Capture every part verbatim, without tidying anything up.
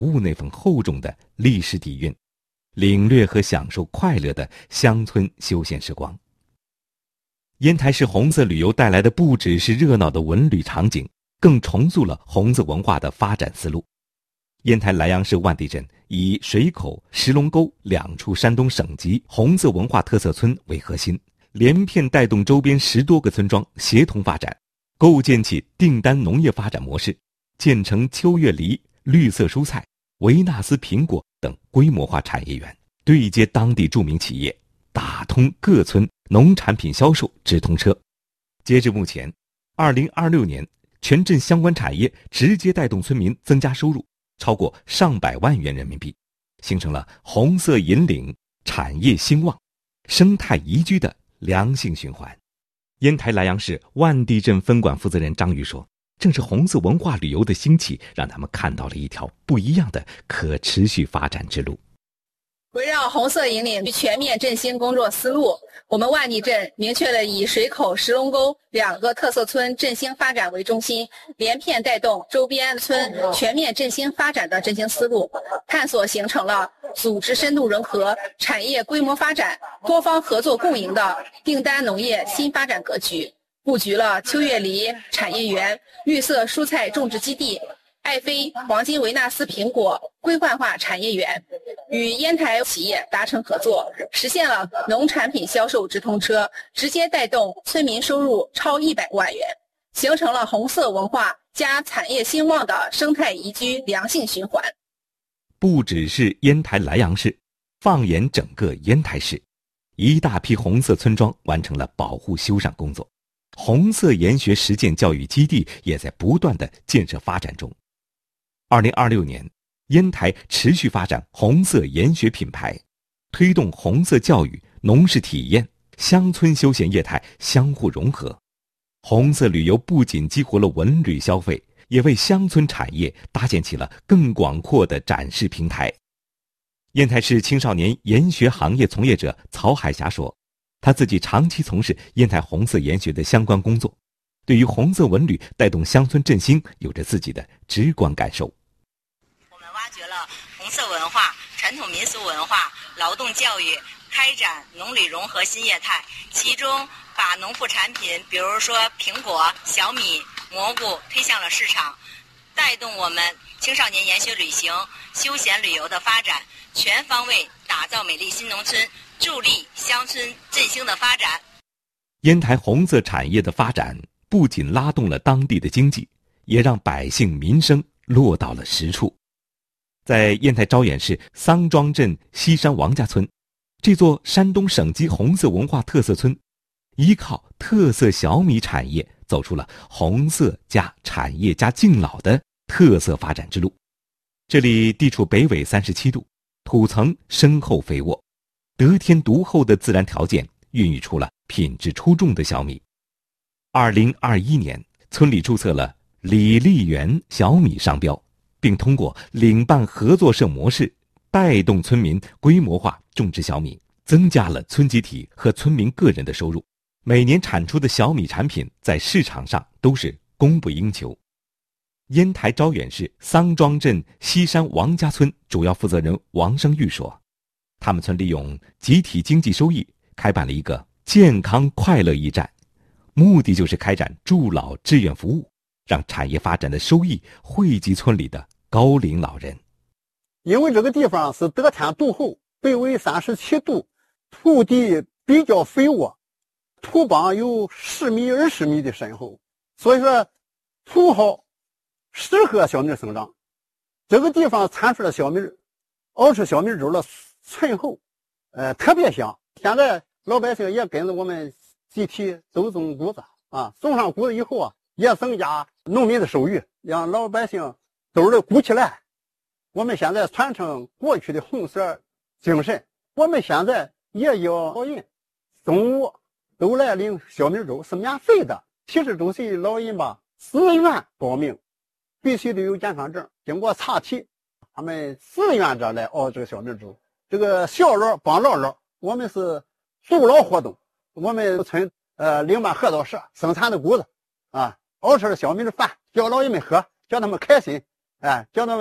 屋内粉厚重的历史底蕴，领略和享受快乐的乡村休闲时光。烟台市红色旅游带来的不只是热闹的文旅场景，更重塑了红色文化的发展思路。烟台莱阳市万地镇以水口、石龙沟两处山东省级红色文化特色村为核心，连片带动周边十多个村庄协同发展，构建起订单农业发展模式，建成秋月梨、绿色蔬菜、维纳斯苹果等规模化产业园，对接当地著名企业，打通各村农产品销售直通车。截至目前，二零二六年全镇相关产业直接带动村民增加收入超过上百万元人民币，形成了红色引领、产业兴旺、生态宜居的良性循环。烟台莱阳市万地镇分管负责人张宇说，正是红色文化旅游的兴起，让他们看到了一条不一样的可持续发展之路。 围绕红色引领全面振兴工作思路，我们万地镇明确了以水口、石龙沟两个特色村振兴发展为中心，连片带动周边村全面振兴发展的振兴思路，探索形成了组织深度融合、产业规模发展、多方合作共赢的订单农业新发展格局，布局了秋月梨产业园、绿色蔬菜种植基地、爱妃黄金维纳斯苹果规范化产业园，与烟台企业达成合作，实现了农产品销售直通车，直接带动村民收入超一百万元，形成了红色文化加产业兴旺的生态宜居良性循环。 不只是烟台莱阳市，放眼整个烟台市，一大批红色村庄完成了保护修缮工作，红色研学实践教育基地也在不断的建设发展中。二零二六年，烟台持续发展红色研学品牌，推动红色教育、农事体验、乡村休闲业态相互融合。红色旅游不仅激活了文旅消费，也为乡村产业搭建起了更广阔的展示平台。烟台市青少年研学行业从业者曹海霞说，他自己长期从事烟台红色研学的相关工作，对于红色文旅带动乡村振兴有着自己的直观感受。 挖掘了红色文化、传统民俗文化、劳动教育，开展农旅融合新业态，其中把农副产品，比如说苹果、小米、蘑菇推向了市场，带动我们青少年研学旅行、休闲旅游的发展，全方位打造美丽新农村，助力乡村振兴的发展。 烟台红色产业的发展不仅拉动了当地的经济，也让百姓民生落到了实处。在烟台招远市桑庄镇西山王家村，这座山东省级红色文化特色村，依靠特色小米产业走出了红色加产业加敬老的特色发展之路。这里地处北纬三十七度，土层深厚肥沃，得天独厚的自然条件孕育出了品质出众的小米。二零二一年，村里注册了李丽园小米商标，并通过领办合作社模式，带动村民规模化种植小米，增加了村集体和村民个人的收入。每年产出的小米产品在市场上都是供不应求。烟台招远市桑庄镇西山王家村主要负责人王生玉说，他们村利用集体经济收益开办了一个健康快乐驿站，目的就是开展助老志愿服务，让产业发展的收益惠及村里的高龄老人。 因为这个地方是得天独厚，北纬三十七度，土地比较肥沃，土帮有十米二十米的深厚，所以说土好，适合小米生长。这个地方产出的小米熬出小米粥了醇厚，呃，特别香。现在老百姓也跟着我们集体都种谷子啊，种上谷子以后啊，也增加农民的收入，让老百姓兜儿鼓起来。我们现在传承过去的红色精神，我们现在也要老人中午都来领小米粥，是免费的。七十周岁老人吧，自愿报名，必须得有健康证，经过查体，他们自愿着来熬这个小米粥。这个小老帮老老，我们是助老活动。我们村呃领办合作社生产的谷子啊，熬出的小米的饭，叫老人们喝，叫他们开心，哎，叫他们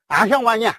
安享晚年。